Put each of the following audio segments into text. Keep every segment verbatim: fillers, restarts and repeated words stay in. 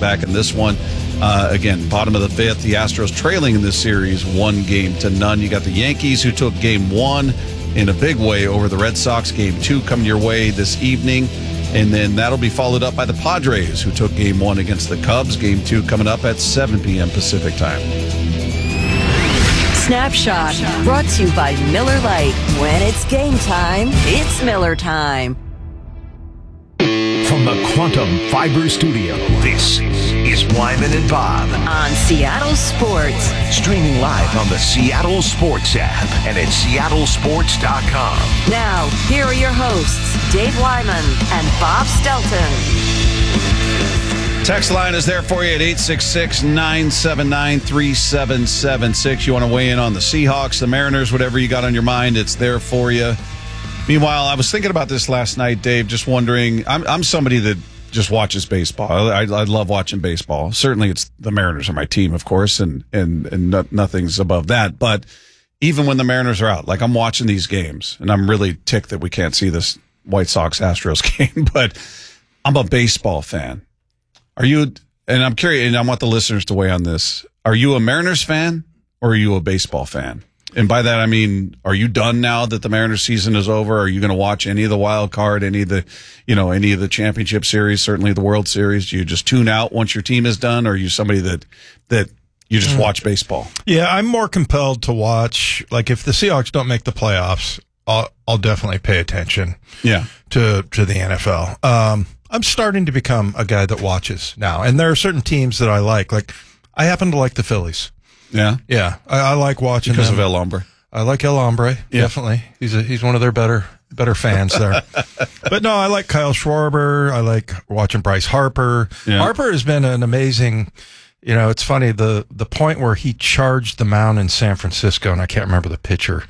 back in this one. Uh, again, bottom of the fifth. The Astros trailing in this series one game to none. You got the Yankees, who took game one in a big way over the Red Sox. Game two coming your way this evening. And then that'll be followed up by the Padres, who took game one against the Cubs. Game two coming up at seven p.m. Pacific time. Snapshot, brought to you by Miller Lite. When it's game time, it's Miller time. From the Quantum Fiber Studio, this is Wyman and Bob. On Seattle Sports. Streaming live on the Seattle Sports app and at seattle sports dot com. Now, here are your hosts, Dave Wyman and Bob Stelton. Text line is there for you at eight six six, nine seven nine, three seven seven six. You want to weigh in on the Seahawks, the Mariners, whatever you got on your mind, it's there for you. Meanwhile, I was thinking about this last night, Dave, just wondering, I'm I'm somebody that just watches baseball. I, I love watching baseball. Certainly it's the Mariners are my team, of course, and, and, and no, nothing's above that. But even when the Mariners are out, like I'm watching these games, and I'm really ticked that we can't see this White Sox-Astros game, but I'm a baseball fan. Are you, and I'm curious, and I want the listeners to weigh on this, are you a Mariners fan or are you a baseball fan? And by that, I mean, are you done now that the Mariners season is over? Are you going to watch any of the wild card, any of the, you know, any of the championship series, certainly the World Series? Do you just tune out once your team is done? Or are you somebody that, that you just watch baseball? Yeah, I'm more compelled to watch, like if the Seahawks don't make the playoffs, I'll, I'll definitely pay attention Yeah. to, to the N F L. Um, I'm starting to become a guy that watches now. And there are certain teams that I like. Like, I happen to like the Phillies. Yeah. Yeah. I, I like watching Because them. of El Hombre. I like El Hombre. Yeah. Definitely. He's a, he's one of their better, better fans there. But no, I like Kyle Schwarber. I like watching Bryce Harper. Yeah. Harper has been an amazing, you know, it's funny, the, the point where he charged the mound in San Francisco, and I can't remember the pitcher.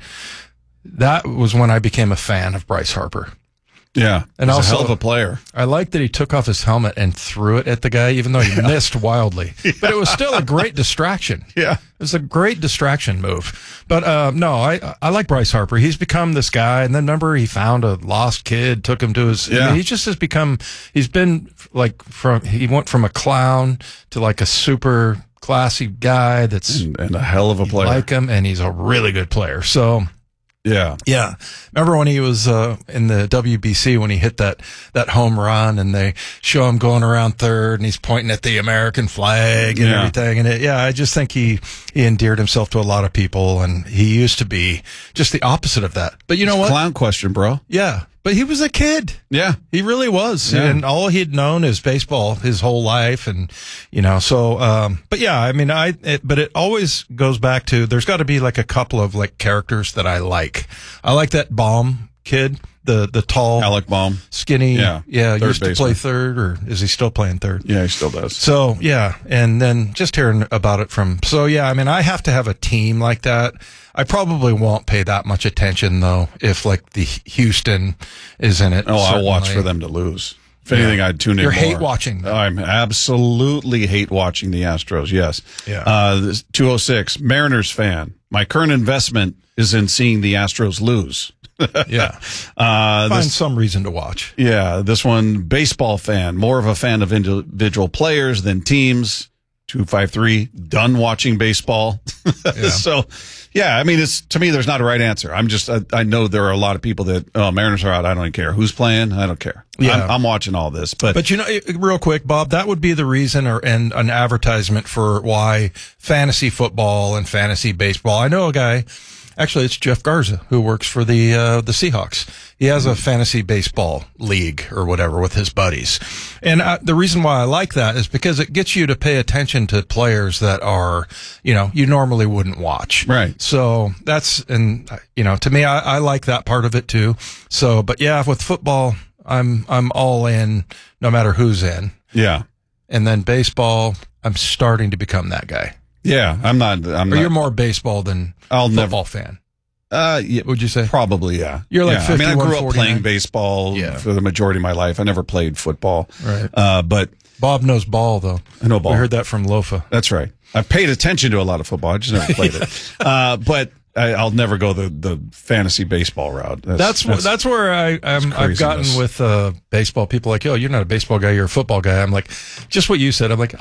That was when I became a fan of Bryce Harper. Yeah. And He's also, a hell of a player. I like that he took off his helmet and threw it at the guy, even though he yeah. missed wildly. Yeah. But it was still a great distraction. Yeah. It was a great distraction move. But uh, no, I I like Bryce Harper. He's become this guy. And then remember, he found a lost kid, took him to his. Yeah. I mean, he just has become. He's been like from. He went from a clown to like a super classy guy. That's and, and a hell of a player. Like him, and he's a really good player. So. Yeah. Yeah. Remember when he was uh, in the W B C when he hit that, that home run and they show him going around third and he's pointing at the American flag and yeah. everything. And it, yeah, I just think he, he endeared himself to a lot of people and he used to be just the opposite of that. But you know it's what? Clown question, bro. Yeah. But he was a kid. Yeah. He really was. Yeah. And all he'd known is baseball his whole life. And, you know, so, um, but yeah, I mean, I, it, but it always goes back to, there's got to be like a couple of like characters that I like. I like that Baum kid, the, the tall, Alec Baum, skinny. Yeah. Yeah. Third Used to baseman. play third, or is he still playing third? Yeah, he still does. So, yeah. And then just hearing about it from, so yeah, I mean, I have to have a team like that. I probably won't pay that much attention though if like the Houston is in it. Oh, I'll certainly. watch for them to lose. If anything, Yeah. I'd tune in You're more. hate watching. I'm absolutely hate watching the Astros, yes. Yeah. Uh, this two oh six, Mariners fan. My current investment is in seeing the Astros lose. Yeah. Uh, Find this, some reason to watch. yeah, this one, baseball fan. More of a fan of individual players than teams. two five three, done watching baseball. Yeah. So, yeah, I mean, it's to me, there's not a right answer. I'm just, I, I know there are a lot of people that, oh, Mariners are out. I don't even care. Who's playing? I don't care. Yeah. I'm, I'm watching all this. But, But you know, real quick, Bob, that would be the reason or and an advertisement for why fantasy football and fantasy baseball. I know a guy, actually it's Jeff Garza, who works for the uh, the Seahawks. He has a fantasy baseball league or whatever with his buddies. And uh, the reason why I like that is because it gets you to pay attention to players that are, you know, you normally wouldn't watch. Right. So that's, and, you know, to me, I, I like that part of it too. So, but yeah, with football, I'm, I'm all in no matter who's in. yeah. And then baseball, I'm starting to become that guy. Yeah. I'm not, I'm Or not. you're more baseball than I'll football never, fan. Uh, yeah, Would you say? Probably, yeah. You're like yeah. I mean, I grew up fifty-one, playing forty-nine. baseball Yeah. for the majority of my life. I never played football. Right. Uh, but Bob knows ball, though. I know ball. We heard that from Lofa. That's right. I've paid attention to a lot of football. I just never played it. Uh, but I, I'll never go the, the fantasy baseball route. That's that's, that's where I I'm, I've gotten craziness. with uh, baseball. People are like, oh, you're not a baseball guy, you're a football guy. I'm like, just what you said. I'm like,